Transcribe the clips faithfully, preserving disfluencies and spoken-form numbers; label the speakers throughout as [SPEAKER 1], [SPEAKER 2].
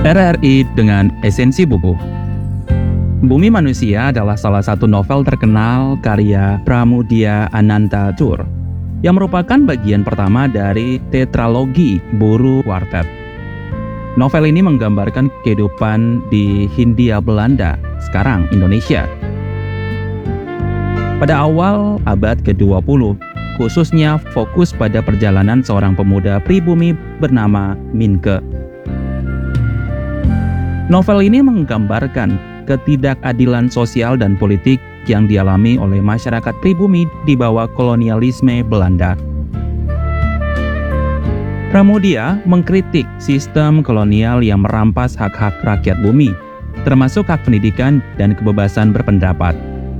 [SPEAKER 1] R R I dengan esensi buku. Bumi Manusia adalah salah satu novel terkenal karya Pramudia Anantatur yang merupakan bagian pertama dari tetralogi Buru Quartet. Novel ini menggambarkan kehidupan di Hindia Belanda, sekarang Indonesia. Pada awal abad ke dua puluh, khususnya fokus pada perjalanan seorang pemuda pribumi bernama Minke. Novel ini menggambarkan ketidakadilan sosial dan politik yang dialami oleh masyarakat pribumi di bawah kolonialisme Belanda. Pramudia mengkritik sistem kolonial yang merampas hak-hak rakyat bumi, termasuk hak pendidikan dan kebebasan berpendapat.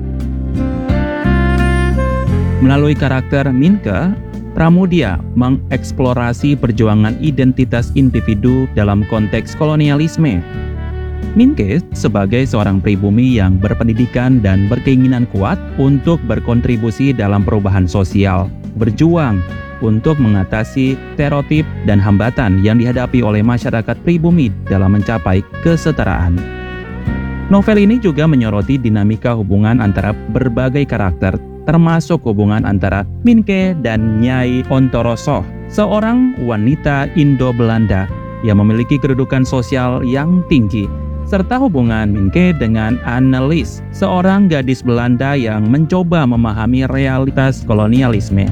[SPEAKER 1] Melalui karakter Minke, Pramudia mengeksplorasi perjuangan identitas individu dalam konteks kolonialisme. Minke sebagai seorang pribumi yang berpendidikan dan berkeinginan kuat untuk berkontribusi dalam perubahan sosial, berjuang untuk mengatasi stereotip dan hambatan yang dihadapi oleh masyarakat pribumi dalam mencapai kesetaraan. Novel ini juga menyoroti dinamika hubungan antara berbagai karakter, termasuk hubungan antara Minke dan Nyai Ontorosoh, seorang wanita Indo-Belanda yang memiliki kedudukan sosial yang tinggi, serta hubungan Minke dengan Annelies, seorang gadis Belanda yang mencoba memahami realitas kolonialisme.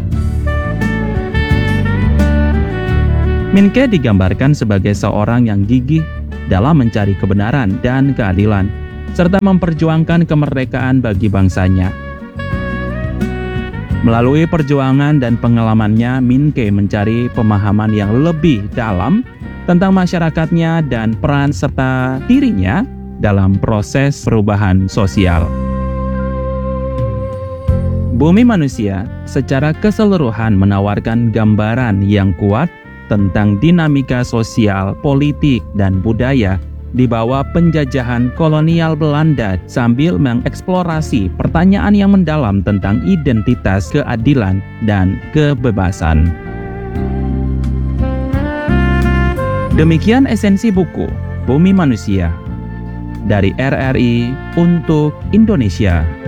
[SPEAKER 1] Minke digambarkan sebagai seorang yang gigih dalam mencari kebenaran dan keadilan, serta memperjuangkan kemerdekaan bagi bangsanya. Melalui perjuangan dan pengalamannya, Minke mencari pemahaman yang lebih dalam tentang masyarakatnya dan peran serta dirinya dalam proses perubahan sosial. Bumi Manusia secara keseluruhan menawarkan gambaran yang kuat tentang dinamika sosial, politik, dan budaya di bawah penjajahan kolonial Belanda sambil mengeksplorasi pertanyaan yang mendalam tentang identitas, keadilan, dan kebebasan. Demikian esensi buku Bumi Manusia dari R R I untuk Indonesia.